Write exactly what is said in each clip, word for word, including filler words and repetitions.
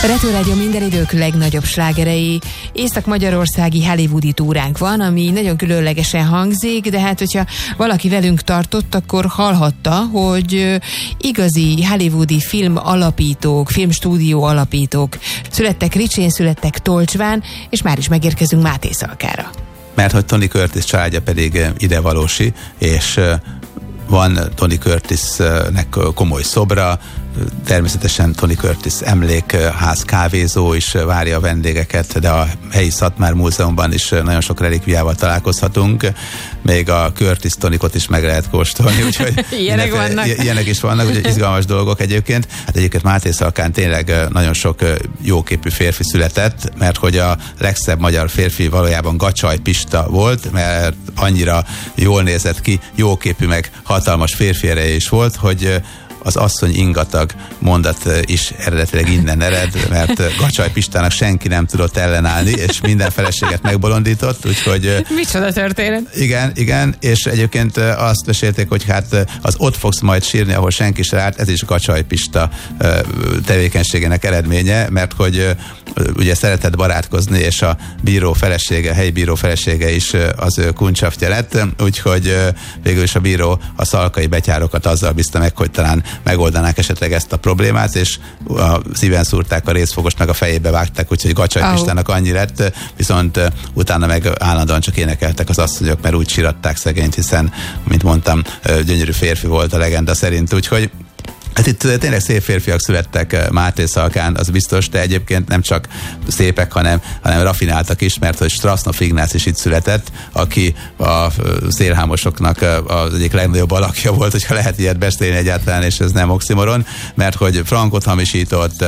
Retro Rádió minden idők legnagyobb slágerei. Észak-magyarországi hollywoodi túránk van, ami nagyon különlegesen hangzik, de hát, hogyha valaki velünk tartott, akkor hallhatta, hogy igazi hollywoodi film alapítók, filmstúdió alapítók születtek Ricsén, születtek Tolcsván, és már is megérkezünk Mátészalkára. Mert hogy Tony Curtis családja pedig idevalósi, és van Tony Curtisnek komoly szobra, természetesen Tony Curtis emlékház, kávézó is várja a vendégeket, de a helyi Szatmár Múzeumban is nagyon sok relikviával találkozhatunk, még a Curtis tonikot is meg lehet kóstolni, úgyhogy ilyenek, vannak. ilyenek is vannak, úgyhogy izgalmas dolgok egyébként. Hát egyébként Mátészalkán tényleg nagyon sok jóképű férfi született, mert hogy a legszebb magyar férfi valójában Gacsaj Pista volt, mert annyira jól nézett ki, jóképű, meg hatalmas férfi ereje is volt, hogy az asszony ingatag mondat is eredetileg innen ered, mert Gacsaj Pistának senki nem tudott ellenállni, és minden feleséget megbolondított, úgyhogy... Micsoda történet. Igen, igen, és egyébként azt mesélték, hogy hát az ott fogsz majd sírni, ahol senki se állt, ez is Gacsaj Pista tevékenységének eredménye, mert hogy ugye szeretett barátkozni, és a bíró felesége, helyi bíró felesége is az ő kuncsaftja lett, úgyhogy végül is a bíró a szalkai betyárokat azzal bízta meg, hogy talán megoldanák esetleg ezt a problémát, és a szíven szúrták a részfogost, meg a fejébe vágták, úgyhogy Gacsaj Pistának annyi lett, viszont utána meg állandóan csak énekeltek az asszonyok, mert úgy síratták szegényt, hiszen, mint mondtam, gyönyörű férfi volt a legenda szerint, úgyhogy hát itt tényleg szép férfiak születtek Mátészalkán, az biztos, de egyébként nem csak szépek, hanem, hanem rafináltak is, mert hogy Strasznov Ignác is itt született, aki a szélhámosoknak az egyik legnagyobb alakja volt, hogyha lehet ilyet beszélni egyáltalán, és ez nem oximoron, mert hogy frankot hamisított,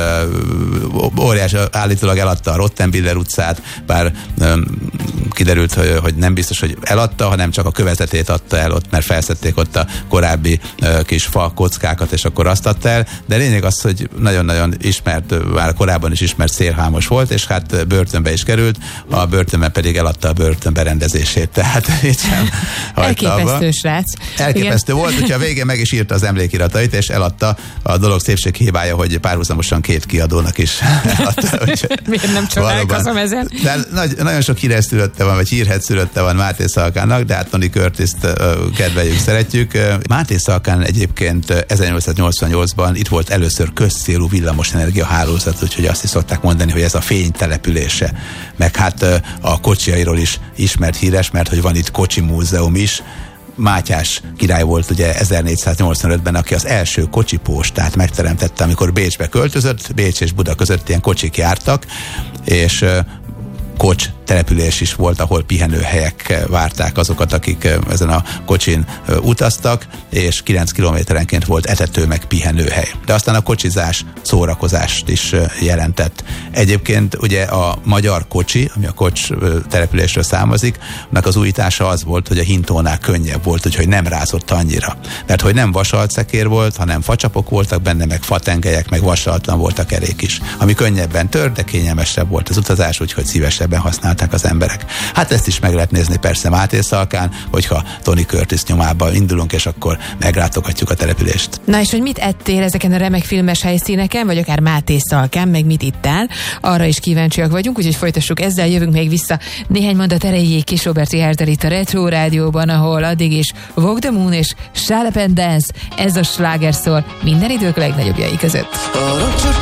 óriás, állítólag eladta a Rottenbiller utcát, bár kiderült, hogy nem biztos, hogy eladta, hanem csak a kövezetét adta el ott, mert felszedték ott a korábbi kis fa kockákat, és akkor azt adta el, de lényeg az, hogy nagyon-nagyon ismert, már korábban is ismert szélhámos volt, és hát börtönbe is került, a börtönben pedig eladta a börtön berendezését, tehát itt sem hagyta abba. Elképesztő srác. Elképesztő igen. Volt, hogyha a végén meg is írta az emlékiratait, és eladta. A dolog szépség hibája, hogy párhuzamosan két kiadónak is eladta. Miért nem csodálkozom ezen? De nagy, nagyon sok híres szülötte van, vagy hírhet szülötte van Mátészalkának, de hát Tony Curtist uh, kedveljük, szeretjük. Mátészalkán egyébként ezernyolcszáznyolcvannyolcban itt volt először közcélú villamosenergia hálózat, úgyhogy azt is szokták mondani, hogy ez a fény települése. Meg hát uh, a kocsiairól is ismert híres, mert hogy van itt kocsi múzeum is. Mátyás király volt ugye ezernégyszáznyolcvanötben, aki az első kocsipóstát megteremtette, amikor Bécsbe költözött, Bécs és Buda között ilyen kocsik jártak, és uh, Kocs település is volt, ahol pihenőhelyek várták azokat, akik ezen a kocsin utaztak, és kilenc kilométerenként volt etető meg pihenőhely. De aztán a kocsizás szórakozást is jelentett. Egyébként ugye a magyar kocsi, ami a Kocs településről származik, annak az újítása az volt, hogy a hintónál könnyebb volt, úgyhogy nem rázott annyira. Mert hogy nem vasalt szekér volt, hanem facsapok voltak benne, meg fatengelyek, meg vasaltlan volt a kerék is. Ami könnyebben tör, de kényelmesebb volt az utazás, úgyhogy szívesebben használták az emberek. Hát ezt is meg lehet nézni persze Mátészalkán, hogyha Tony Curtis nyomába indulunk, és akkor meglátogatjuk a települést. Na és hogy mit ettél ezeken a remek filmes helyszíneken, vagy akár Mátészalkán, meg mit ittál, arra is kíváncsiak vagyunk, úgyhogy folytassuk ezzel, jövünk még vissza néhány mondat erejéig Kis Robert Richárddal itt a Retro Rádióban, ahol addig is Walk the Moon és Shut Up and Dance, ez a sláger szól minden idők legnagyobbjai között.